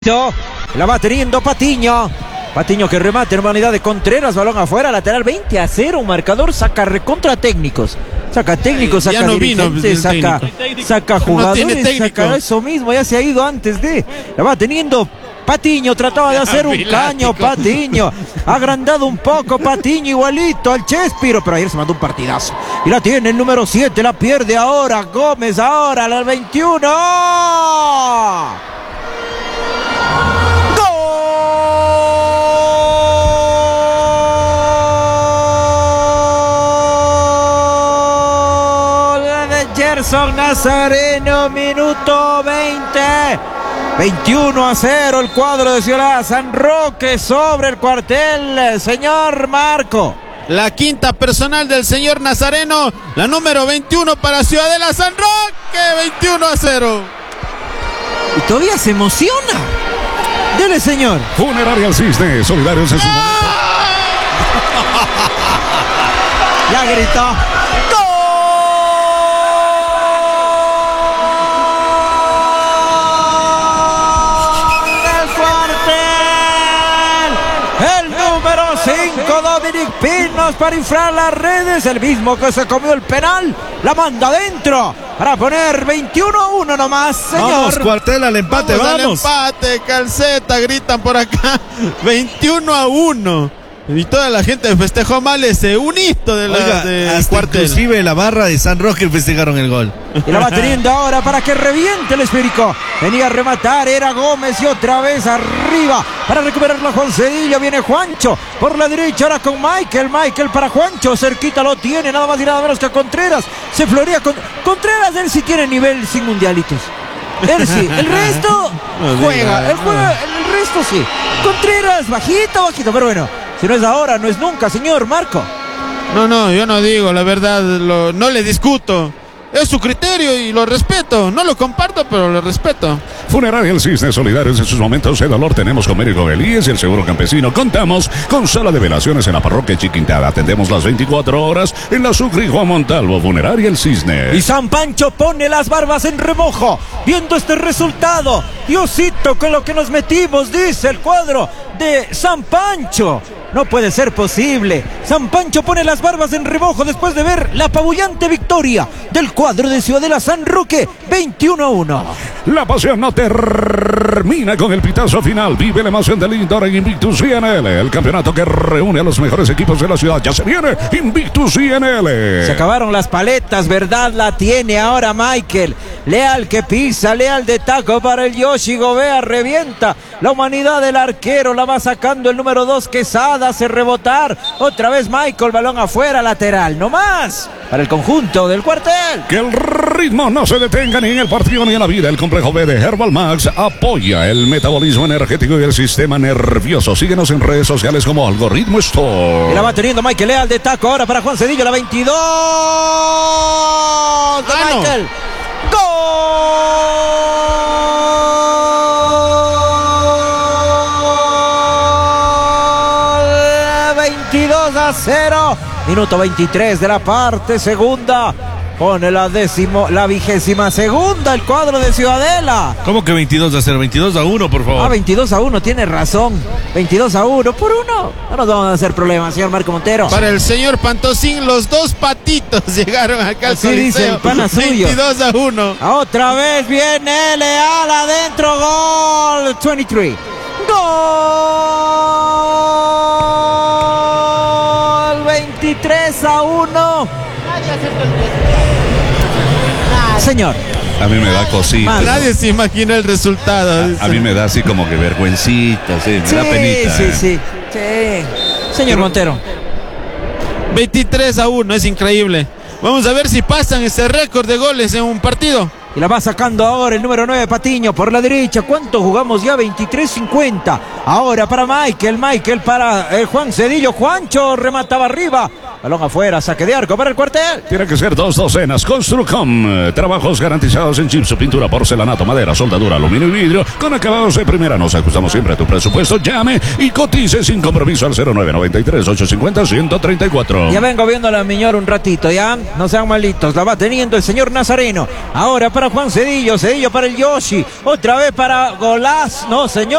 La va teniendo Patiño. Patiño que remate en humanidad de Contreras, balón afuera, lateral 20-0, un marcador, saca recontra técnicos. Saca técnicos, saca no dirigentes, saca jugadores, no saca eso mismo, ya se ha ido antes de. La va teniendo Patiño, trataba de hacer un caño, Patiño. Ha agrandado un poco Patiño, igualito al Chespiro, pero ayer se mandó un partidazo. Y la tiene el número 7, la pierde ahora Gómez, ahora al 21. Gerson Nazareno, minuto 20. 21-0 el cuadro de Ciudad San Roque sobre el cuartel, señor Marco. La quinta personal del señor Nazareno, la número 21 para Ciudadela San Roque, 21-0. Y todavía se emociona. Dele, señor. Funeraria El Cisne, solidarios en su momento. Ya gritó. Dominic Pinos para inflar las redes, el mismo que se comió el penal, la manda adentro para poner 21-1 nomás, señor. Vamos, cuartel al empate, vamos. Al empate, Calceta, gritan por acá, 21-1. Y toda la gente festejó mal ese un hito de hasta cuartel. Inclusive la barra de San Roque festejaron el gol. Y la va teniendo ahora para que reviente el esférico. Venía a rematar, era Gómez y otra vez arriba para recuperarlo Juan Cedillo. Viene Juancho por la derecha ahora con Michael. Michael para Juancho, cerquita lo tiene, nada más y nada menos que a Contreras. Se florea con Contreras, él sí tiene nivel sin mundialitos. Él sí, el resto juega, el resto sí. Contreras bajito, pero bueno. Si no es ahora, no es nunca, señor Marco. No, yo no digo, la verdad, no le discuto. Es su criterio y lo respeto. No lo comparto, pero lo respeto. Funeraria El Cisne, solidarios en sus momentos de dolor. Tenemos con Médico Belíes y el Seguro Campesino. Contamos con sala de velaciones en la parroquia Chiquintada. Atendemos las 24 horas en la Sucre Juan Montalvo. Funeraria El Cisne. Y San Pancho pone las barbas en remojo. Viendo este resultado. Diosito, con lo que nos metimos, dice el cuadro de San Pancho. No puede ser posible. San Pancho pone las barbas en remojo después de ver la apabullante victoria del cuadro de Ciudadela San Roque, 21-1. La pasión no termina con el pitazo final. Vive la emoción del Indoor en Invictus INL, el campeonato que reúne a los mejores equipos de la ciudad. Ya se viene Invictus INL. Se acabaron las paletas, ¿verdad? La tiene ahora Michael. Leal que pisa, Leal de taco para el Yoshi Gobea, revienta la humanidad del arquero, la va sacando el número 2 Quesada, hace rebotar, otra vez Michael, balón afuera, lateral, no más para el conjunto del cuartel. Que el ritmo no se detenga ni en el partido ni en la vida. El complejo B de Herbal Max apoya el metabolismo energético y el sistema nervioso. Síguenos en redes sociales como Algoritmo Store. Y la va teniendo Michael Leal de taco ahora para Juan Cedillo, la 22 de Michael. ¡Gol! 22-0. Minuto 23 de la parte segunda. Pone la 22ª el cuadro de Ciudadela. ¿Cómo que 22-0? 22-1, por favor. 22-1, tiene razón. 22-1 por uno. No nos vamos a hacer problemas, señor Marco Montero. Para el señor Pantosín, los dos patitos llegaron acá al Coliseo. Dice el pana suyo. 22-1. Otra vez viene Leal adentro. Gol. 23. Gol. 23-1. Señor. A mí me da cosita. Nadie se imagina el resultado. A mí me da así como que vergüencita, me da penita. Sí. Señor Montero. 23-1, es increíble. Vamos a ver si pasan ese récord de goles en un partido. Y la va sacando ahora el número 9, Patiño, por la derecha. ¿Cuánto jugamos ya? 23-50. Ahora para Michael para Juan Cedillo. Juancho remataba arriba. Balón afuera, saque de arco para el cuartel. Tiene que ser 2 docenas. Construcom. Trabajos garantizados en gipso, pintura, porcelanato, madera, soldadura, aluminio y vidrio. Con acabados de primera. Nos ajustamos siempre a tu presupuesto. Llame y cotice sin compromiso al 0993-850-134. Ya vengo viendo a la Miñor un ratito, ya. No sean malitos. La va teniendo el señor Nazareno. Ahora para Juan Cedillo. Cedillo para el Yoshi. Otra vez para Golaz. No, señor.